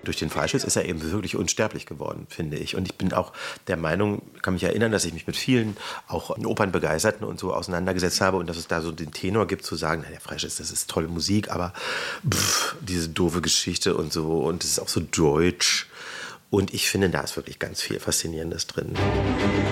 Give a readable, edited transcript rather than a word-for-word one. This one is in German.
Durch den Freistoß ist er eben wirklich unsterblich geworden, finde ich. Und ich bin auch der Meinung, kann mich erinnern, dass ich mich mit vielen, auch Opernbegeisterten und so auseinandergesetzt habe und dass es da so den Tenor gibt, zu sagen, na, der Freistoß, das ist tolle Musik, aber diese doofe Geschichte und so, und es ist auch so deutsch. Und ich finde, da ist wirklich ganz viel Faszinierendes drin.